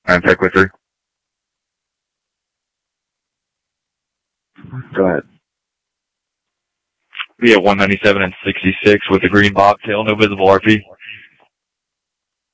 I'm Tech with 3. Go ahead. We have 197 and 66 with the green bobtail, no visible RP.